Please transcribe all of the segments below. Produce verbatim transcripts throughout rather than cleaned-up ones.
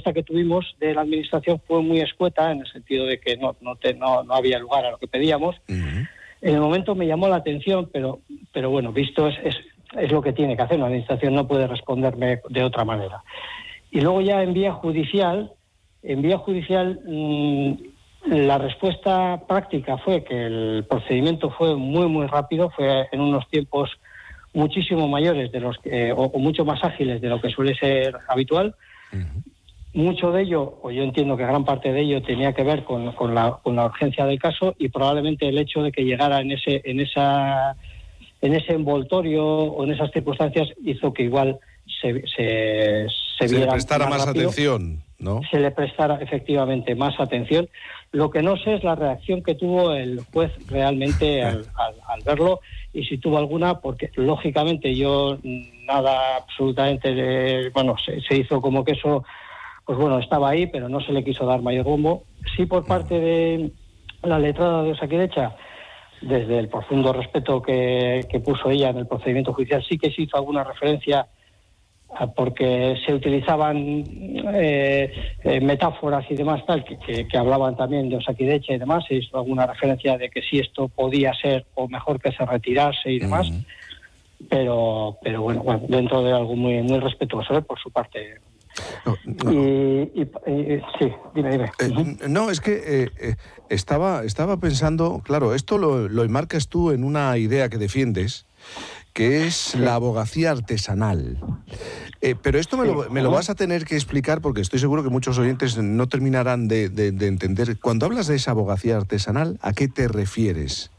respuesta que tuvimos de la Administración fue muy escueta, en el sentido de que no no, te, no, no había lugar a lo que pedíamos. Uh-huh. En el momento me llamó la atención, pero pero bueno, visto es, es, es lo que tiene que hacer. La Administración no puede responderme de otra manera. Y luego ya en vía judicial, en vía judicial mmm, la respuesta práctica fue que el procedimiento fue muy, muy rápido, fue en unos tiempos muchísimo mayores de los que, o, o mucho más ágiles de lo que suele ser habitual. Uh-huh. Mucho de ello, o yo entiendo que gran parte de ello tenía que ver con, con, la, con la urgencia del caso, y probablemente el hecho de que llegara en ese, en esa, en ese envoltorio o en esas circunstancias hizo que igual se, se, se, se viera le prestara más, más atención, ¿no? Se le prestara efectivamente más atención. Lo que no sé es la reacción que tuvo el juez realmente al, al, al verlo, y si tuvo alguna, porque lógicamente yo nada absolutamente, de, bueno, se, se hizo como que eso, pues bueno, estaba ahí, pero no se le quiso dar mayor rumbo. Sí, por parte de la letrada de Osakidetza, desde el profundo respeto que, que puso ella en el procedimiento judicial, sí que se hizo alguna referencia, porque se utilizaban eh, eh, metáforas y demás tal que, que, que hablaban también de Osakidetza y demás. Se hizo alguna referencia de que si esto podía ser o mejor que se retirase y demás. Uh-huh. pero pero bueno, bueno, dentro de algo muy muy respetuoso, ¿eh?, por su parte. No, no. Y, y, y sí, dime, dime. Eh, uh-huh. No, es que eh, eh, estaba estaba pensando, claro, esto lo, lo enmarcas tú en una idea que defiendes, que es sí. la abogacía artesanal. Eh, pero esto me lo, me lo vas a tener que explicar, porque estoy seguro que muchos oyentes no terminarán de, de, de entender. Cuando hablas de esa abogacía artesanal, ¿a qué te refieres?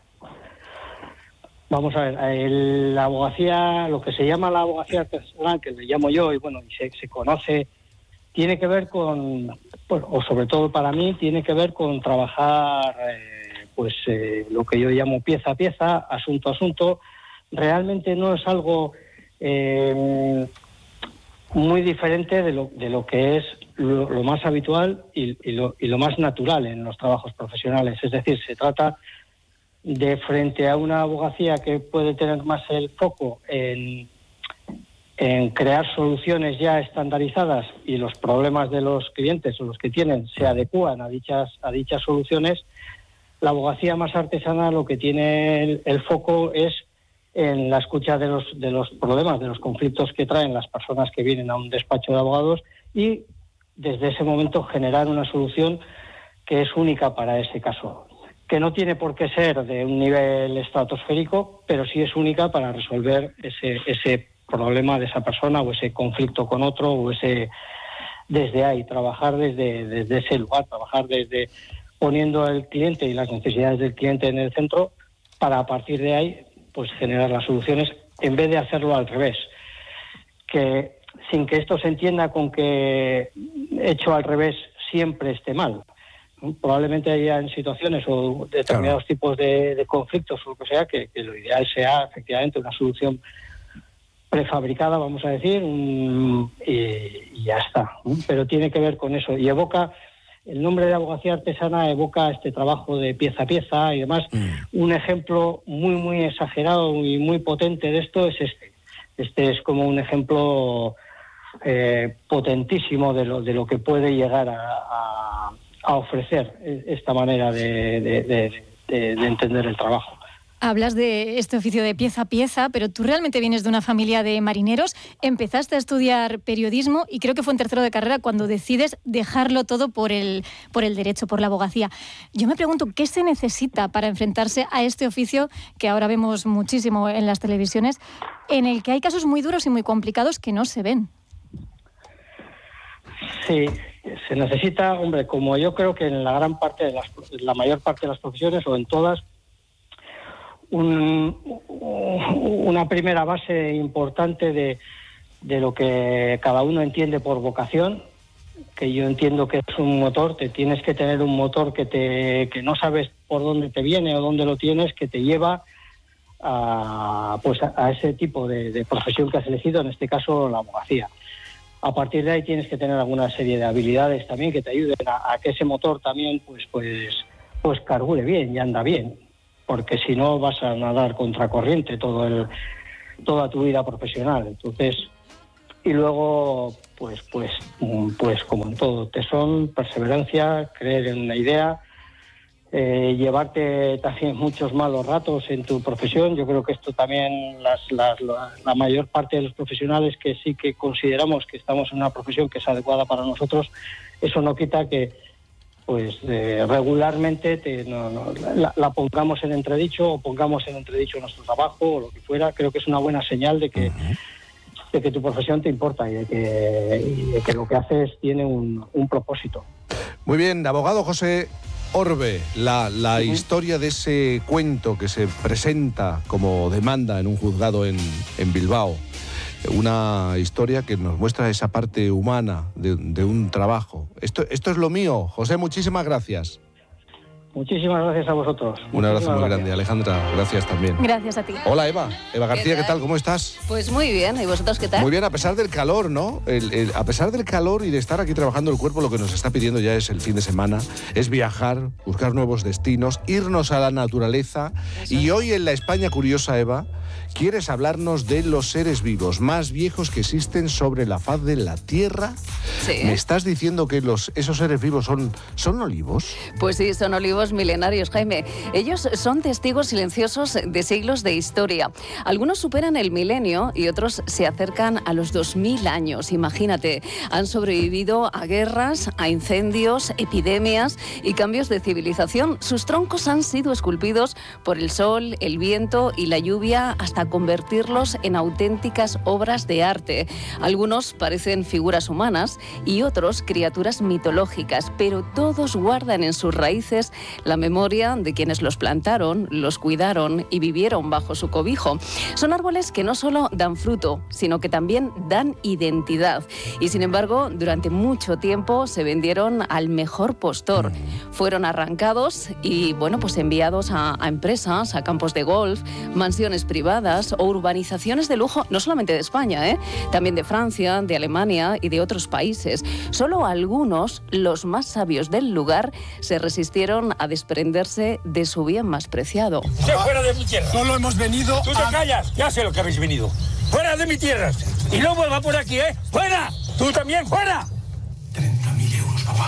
Vamos a ver, el, la abogacía, lo que se llama la abogacía artesanal, que le llamo yo, y bueno, se, se conoce, tiene que ver con, bueno, o sobre todo para mí, tiene que ver con trabajar, eh, pues eh, lo que yo llamo pieza a pieza, asunto a asunto. Realmente no es algo eh, muy diferente de lo, de lo que es lo, lo más habitual y, y, lo, y lo más natural en los trabajos profesionales. Es decir, se trata de, frente a una abogacía que puede tener más el foco en, en crear soluciones ya estandarizadas, y los problemas de los clientes o los que tienen se adecúan a dichas, a dichas soluciones. La abogacía más artesanal lo que tiene el, el foco es en la escucha de los de los problemas, de los conflictos que traen las personas que vienen a un despacho de abogados, y desde ese momento generar una solución que es única para ese caso, que no tiene por qué ser de un nivel estratosférico, pero sí es única para resolver ese ese problema de esa persona, o ese conflicto con otro, o ese desde ahí, trabajar desde desde ese lugar, trabajar desde poniendo al cliente y las necesidades del cliente en el centro, para a partir de ahí pues generar las soluciones, en vez de hacerlo al revés. Que sin que esto se entienda con que hecho al revés siempre esté mal. Probablemente haya en situaciones o determinados claro. tipos de, de conflictos o lo que sea, que, que lo ideal sea efectivamente una solución prefabricada, vamos a decir, um, y, y ya está. ¿no? Pero tiene que ver con eso. Y evoca, el nombre de abogacía artesana evoca este trabajo de pieza a pieza y demás. Mm. Un ejemplo muy, muy exagerado y muy potente de esto es este. Este es como un ejemplo eh, potentísimo de lo, de lo que puede llegar a, a, a ofrecer esta manera de, de, de, de, de entender el trabajo. Hablas de este oficio de pieza a pieza, pero tú realmente vienes de una familia de marineros, empezaste a estudiar periodismo y creo que fue en tercero de carrera cuando decides dejarlo todo por el, por el derecho, por la abogacía. Yo me pregunto, ¿qué se necesita para enfrentarse a este oficio que ahora vemos muchísimo en las televisiones, en el que hay casos muy duros y muy complicados que no se ven? Sí, se necesita, hombre, como yo creo que en la gran parte de las, la mayor parte de las profesiones, o en todas, Un, una primera base importante de, de lo que cada uno entiende por vocación, que yo entiendo que es un motor. Te tienes que tener un motor que te que no sabes por dónde te viene o dónde lo tienes, que te lleva a pues a, a ese tipo de, de profesión que has elegido, en este caso la abogacía. A partir de ahí tienes que tener alguna serie de habilidades también que te ayuden a, a que ese motor también pues pues pues carbure bien y anda bien. Porque si no vas a nadar contracorriente todo el, toda tu vida profesional. Entonces, y luego pues, pues, pues como en todo, tesón, perseverancia, creer en una idea, eh, llevarte también muchos malos ratos en tu profesión. Yo creo que esto también las, las, la, la mayor parte de los profesionales que sí que consideramos que estamos en una profesión que es adecuada para nosotros, eso no quita que pues eh, regularmente te, no, no, la, la pongamos en entredicho o pongamos en entredicho nuestro trabajo o lo que fuera. Creo que es una buena señal de que, uh-huh. de que tu profesión te importa y de que, y de que lo que haces tiene un, un propósito. Muy bien, abogado José Orbe, la, la uh-huh. historia de ese cuento que se presenta como demanda en un juzgado en, en Bilbao, una historia que nos muestra esa parte humana de, de un trabajo. Esto, esto es lo mío. José, muchísimas gracias. Muchísimas gracias a vosotros. Un abrazo muy gracias. grande. Alejandra, gracias también. Gracias a ti. Hola, Eva. Eva García, ¿qué tal? ¿Qué tal? ¿Cómo estás? Pues muy bien. ¿Y vosotros qué tal? Muy bien, a pesar del calor, ¿no? El, el, a pesar del calor y de estar aquí trabajando el cuerpo, lo que nos está pidiendo ya es el fin de semana, es viajar, buscar nuevos destinos, irnos a la naturaleza. Eso. Y hoy en la España Curiosa, Eva, ¿quieres hablarnos de los seres vivos más viejos que existen sobre la faz de la Tierra? Sí. ¿Me estás diciendo que los, esos seres vivos son, son olivos? Pues sí, son olivos milenarios, Jaime. Ellos son testigos silenciosos de siglos de historia. Algunos superan el milenio y otros se acercan a los dos mil años. Imagínate, han sobrevivido a guerras, a incendios, epidemias y cambios de civilización. Sus troncos han sido esculpidos por el sol, el viento y la lluvia hasta convertirlos en auténticas obras de arte. Algunos parecen figuras humanas y otros criaturas mitológicas, pero todos guardan en sus raíces la memoria de quienes los plantaron, los cuidaron y vivieron bajo su cobijo. Son árboles que no solo dan fruto, sino que también dan identidad. Y sin embargo, durante mucho tiempo se vendieron al mejor postor. Fueron arrancados y, bueno, pues enviados a, a empresas, a campos de golf, mansiones privadas o urbanizaciones de lujo, no solamente de España, ¿eh? También de Francia, de Alemania y de otros países. Solo algunos, los más sabios del lugar, se resistieron a desprenderse de su bien más preciado. ¡Se fuera de mi tierra! Solo hemos venido... ¡Tú te a... callas! Ya sé lo que habéis venido. ¡Fuera de mi tierra! Y no vuelva por aquí, ¿eh? ¡Fuera! ¡Tú también, fuera! treinta mil euros, papá.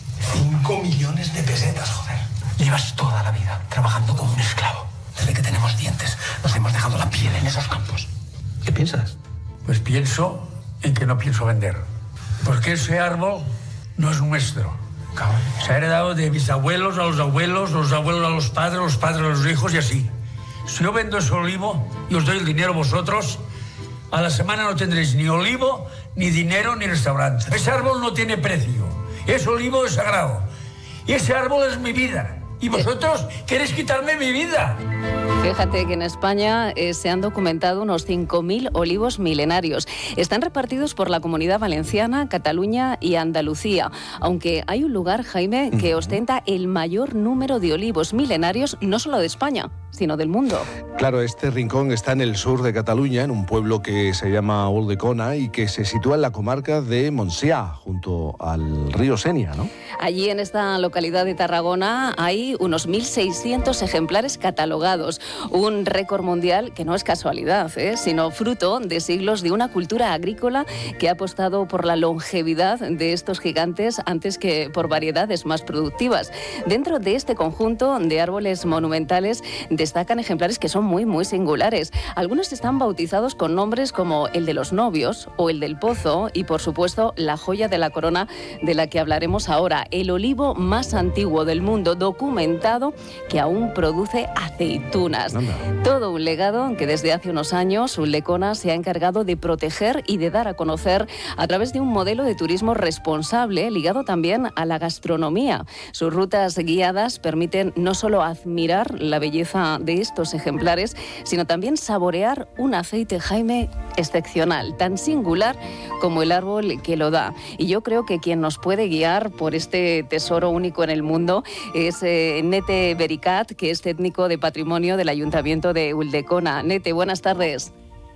cinco millones de pesetas, joder. Llevas toda la vida trabajando como un esclavo. Desde que tenemos dientes, nos hemos dejado la piel en esos campos. ¿Qué piensas? Pues pienso en que no pienso vender. Porque ese árbol no es nuestro. Cabrón. Se ha heredado de mis abuelos a los abuelos, los abuelos a los padres, los padres a los hijos y así. Si yo vendo ese olivo y os doy el dinero vosotros, a la semana no tendréis ni olivo, ni dinero, ni restaurante. Ese árbol no tiene precio. Ese olivo es sagrado. Y ese árbol es mi vida. ¿Y vosotros queréis quitarme mi vida? Fíjate que en España eh, se han documentado unos cinco mil olivos milenarios. Están repartidos por la Comunidad Valenciana, Cataluña y Andalucía. Aunque hay un lugar, Jaime, que ostenta el mayor número de olivos milenarios, no solo de España, sino del mundo. Claro, este rincón está en el sur de Cataluña, en un pueblo que se llama Ulldecona y que se sitúa en la comarca de Montsià, junto al río Senia, ¿no? Allí, en esta localidad de Tarragona, hay unos mil seiscientos ejemplares catalogados. Un récord mundial que no es casualidad, ¿eh? Sino fruto de siglos de una cultura agrícola que ha apostado por la longevidad de estos gigantes antes que por variedades más productivas. Dentro de este conjunto de árboles monumentales destacan ejemplares que son muy, muy singulares. Algunos están bautizados con nombres como el de los novios o el del pozo y, por supuesto, la joya de la corona de la que hablaremos ahora, el olivo más antiguo del mundo documentado que aún produce aceitunas. Anda. Todo un legado que desde hace unos años Ulldecona se ha encargado de proteger y de dar a conocer a través de un modelo de turismo responsable ligado también a la gastronomía. Sus rutas guiadas permiten no solo admirar la belleza de estos ejemplares, sino también saborear un aceite, Jaime, excepcional, tan singular como el árbol que lo da. Y yo creo que quien nos puede guiar por este tesoro único en el mundo es eh, Nete Bericat, que es técnico de patrimonio del Ayuntamiento de Ulldecona. Nete, buenas tardes.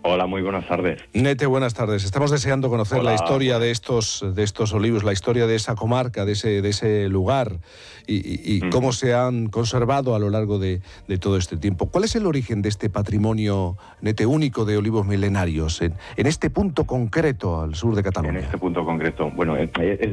Hola, muy buenas tardes. Nete, buenas tardes. Estamos deseando conocer Hola. la historia de estos, de estos olivos, la historia de esa comarca, de ese, de ese lugar y, y, y mm. cómo se han conservado a lo largo de, de todo este tiempo. ¿Cuál es el origen de este patrimonio, Nete, único de olivos milenarios en, en este punto concreto al sur de Cataluña? En este punto concreto. Bueno, es, es